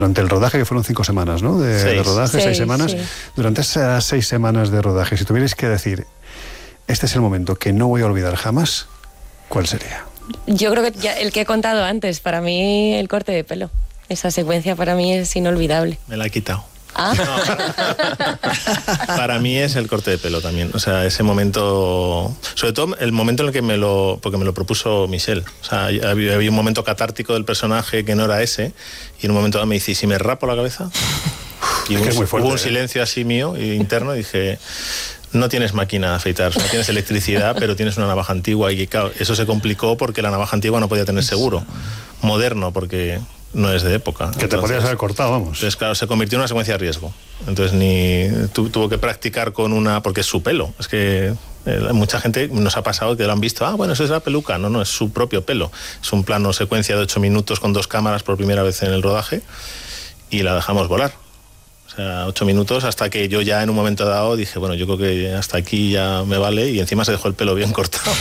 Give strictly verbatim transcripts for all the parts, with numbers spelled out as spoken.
Durante el rodaje, que fueron cinco semanas, ¿no? De, seis. de rodaje, seis, seis semanas. Sí. Durante esas seis semanas de rodaje, si tuvierais que decir, este es el momento que no voy a olvidar jamás, ¿cuál sería? Yo creo que ya el que he contado antes, para mí el corte de pelo. Esa secuencia para mí es inolvidable. Me la he quitado. Ah. No. Para mí es el corte de pelo también. O sea, ese momento, sobre todo el momento en el que me lo, porque me lo propuso Michelle. O sea, había, había un momento catártico del personaje que no era ese, y en un momento dado me dice, ¿y si me rapo la cabeza? Y es un, que es muy fuerte, hubo un ¿eh? silencio así mío, interno, y dije, no tienes máquina de afeitar, no tienes electricidad, pero tienes una navaja antigua. Y claro, eso se complicó porque la navaja antigua no podía tener seguro. Moderno, porque no es de época. Que te Entonces, podías haber cortado, vamos. Entonces, claro, se convirtió en una secuencia de riesgo. Entonces, ni tu, tuvo que practicar con una... Porque es su pelo. Es que eh, mucha gente nos ha pasado que lo han visto. Ah, bueno, eso es la peluca. No, no, es su propio pelo. Es un plano secuencia de ocho minutos con dos cámaras por primera vez en el rodaje. Y la dejamos volar. O sea, ocho minutos hasta que yo ya en un momento dado dije, bueno, yo creo que hasta aquí ya me vale, y encima se dejó el pelo bien cortado.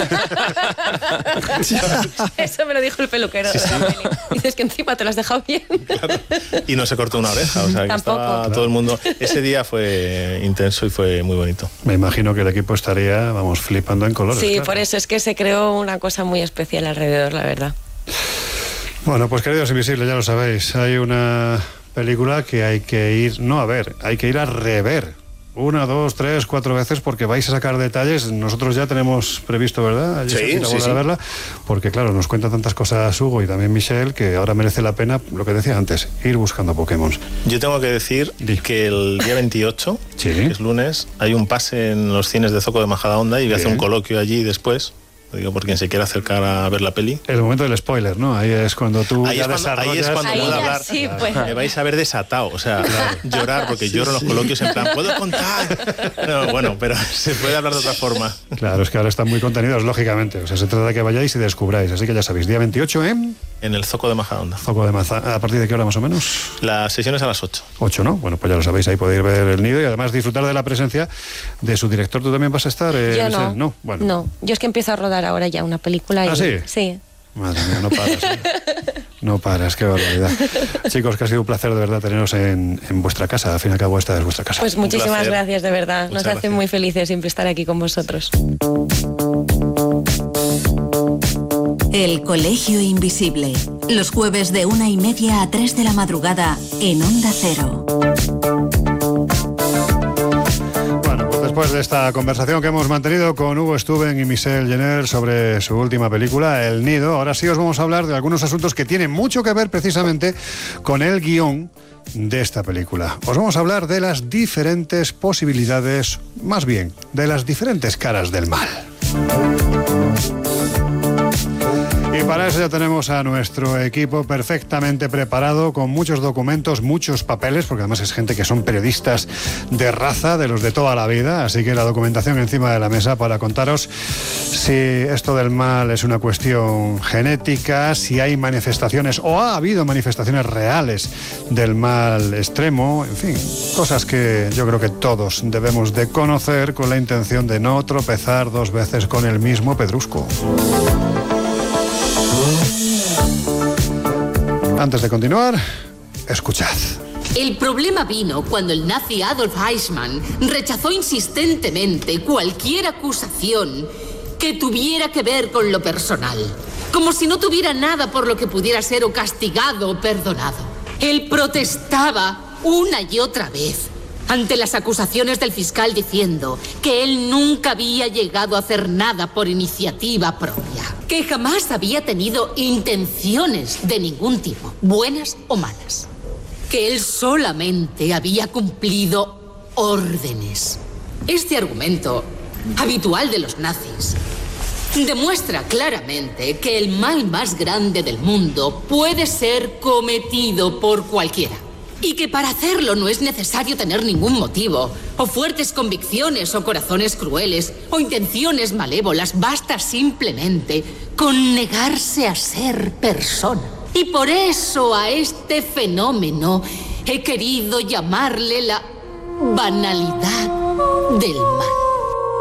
Eso me lo dijo el peluquero. Sí, sí. De la peli. Dices que encima te lo has dejado bien. Claro. Y no se cortó una oreja, o sea, que Tampoco. estaba Claro. todo el mundo... Ese día fue intenso y fue muy bonito. Me imagino que el equipo estaría, vamos, flipando en colores. Sí, claro. por eso es que se creó una cosa muy especial alrededor, la verdad. Bueno, pues queridos invisibles, ya lo sabéis, hay una película que hay que ir, no a ver, hay que ir a rever. Una, dos, tres, cuatro veces, porque vais a sacar detalles. Nosotros ya tenemos previsto, ¿verdad? Allí Sí, ir a sí, volver sí. a verla, porque claro, nos cuentan tantas cosas Hugo y también Michelle, que ahora merece la pena, lo que decía antes, ir buscando Pokémon. Yo tengo que decir que el día veintiocho, Sí. que es lunes, hay un pase en los cines de Zoco de Majadahonda y voy a hacer Bien. un coloquio allí después. Lo digo por quien se quiera acercar a ver la peli. El momento del spoiler, ¿no? Ahí es cuando tú Ahí ya es cuando, ahí desarrollas... es cuando Ahí puedo ya hablar. sí, pues. Me vais a ver desatado, o sea, llorar, porque lloro en los coloquios en plan, ¿puedo contar? No, bueno, pero se puede hablar de otra forma. Claro, es que ahora están muy contenidos, lógicamente. O sea, se trata de que vayáis y descubráis. Así que ya sabéis, día veintiocho en En el Zoco de Majadahonda. Zoco de Maza. ¿A partir de qué hora más o menos? Las sesiones a las ocho. ocho, ¿no? Bueno, pues ya lo sabéis, ahí podéis ver el nido y además disfrutar de la presencia de su director. ¿Tú también vas a estar? Eh, Yo no. Michelle? No, bueno. No, yo es que empiezo a rodar ahora ya una película. Y... ¿Ah, sí? Sí. Madre mía, no paras. ¿eh? No paras, qué barbaridad. Chicos, que ha sido un placer de verdad teneros en, en vuestra casa. Al fin y al cabo, esta es vuestra casa. Pues muchísimas placer. gracias, de verdad. Nos Muchas hace gracias. muy felices siempre estar aquí con vosotros. El Colegio Invisible. Los jueves de una y media a tres de la madrugada en Onda Cero. Bueno, pues después de esta conversación que hemos mantenido con Hugo Stuben y Michelle Jenner sobre su última película, El Nido, ahora sí os vamos a hablar de algunos asuntos que tienen mucho que ver precisamente con el guión de esta película. Os vamos a hablar de las diferentes posibilidades, más bien, de las diferentes caras del mal. Y para eso ya tenemos a nuestro equipo perfectamente preparado, con muchos documentos, muchos papeles, porque además es gente que son periodistas de raza, de los de toda la vida, así que la documentación encima de la mesa para contaros si esto del mal es una cuestión genética, si hay manifestaciones o ha habido manifestaciones reales del mal extremo, en fin, cosas que yo creo que todos debemos de conocer con la intención de no tropezar dos veces con el mismo pedrusco. Antes de continuar, escuchad. El problema vino cuando el nazi Adolf Eichmann rechazó insistentemente cualquier acusación que tuviera que ver con lo personal, como si no tuviera nada por lo que pudiera ser o castigado o perdonado. Él protestaba una y otra vez ante las acusaciones del fiscal diciendo que él nunca había llegado a hacer nada por iniciativa propia, que jamás había tenido intenciones de ningún tipo, buenas o malas, que él solamente había cumplido órdenes. Este argumento, habitual de los nazis, demuestra claramente que el mal más grande del mundo puede ser cometido por cualquiera. Y que para hacerlo no es necesario tener ningún motivo, o fuertes convicciones, o corazones crueles, o intenciones malévolas. Basta simplemente con negarse a ser persona. Y por eso a este fenómeno he querido llamarle la banalidad del mal.